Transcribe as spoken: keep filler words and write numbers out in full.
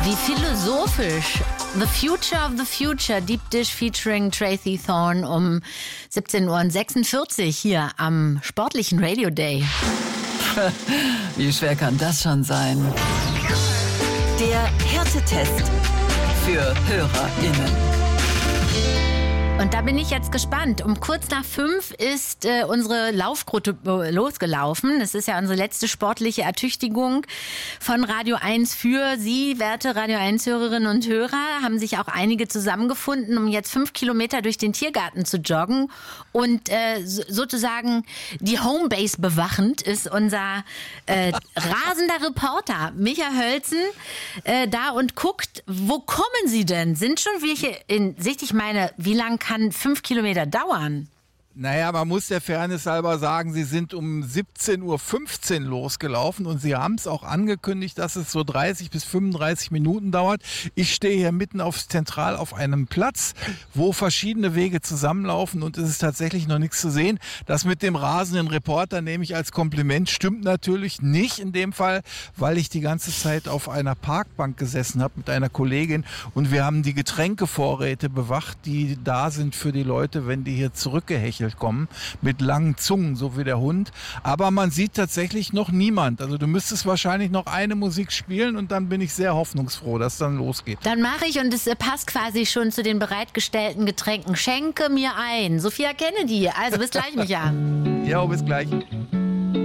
Wie philosophisch. The Future of the Future, Deep Dish featuring Tracy Thorn um siebzehn Uhr sechsundvierzig hier am sportlichen Radio Day. Wie schwer kann das schon sein? Der Härtetest für HörerInnen. Und da bin ich jetzt gespannt. Um kurz nach fünf ist äh, unsere Laufgruppe losgelaufen. Das ist ja unsere letzte sportliche Ertüchtigung von Radio eins für Sie, werte Radio eins Hörerinnen und Hörer. Haben sich auch einige zusammengefunden, um jetzt fünf Kilometer durch den Tiergarten zu joggen. Und äh, sozusagen die Homebase bewachend ist unser äh, rasender Reporter Micha Hölzen äh, da und guckt, wo kommen Sie denn? Sind schon welche in Sicht? Ich meine, wie lang kann kann fünf Kilometer dauern? Naja, man muss der Fairness halber sagen, sie sind um siebzehn Uhr fünfzehn losgelaufen und sie haben es auch angekündigt, dass es so dreißig bis fünfunddreißig Minuten dauert. Ich stehe hier mitten auf zentral auf einem Platz, wo verschiedene Wege zusammenlaufen und es ist tatsächlich noch nichts zu sehen. Das mit dem rasenden Reporter nehme ich als Kompliment, stimmt natürlich nicht in dem Fall, weil ich die ganze Zeit auf einer Parkbank gesessen habe mit einer Kollegin und wir haben die Getränkevorräte bewacht, die da sind für die Leute, wenn die hier zurückgehechelt kommen, mit langen Zungen, so wie der Hund. Aber man sieht tatsächlich noch niemand. Also du müsstest wahrscheinlich noch eine Musik spielen und dann bin ich sehr hoffnungsfroh, dass es dann losgeht. Dann mache ich, und es passt quasi schon zu den bereitgestellten Getränken, schenke mir ein. Sophia Kennedy. Also bis gleich, Micha. Ja, bis gleich.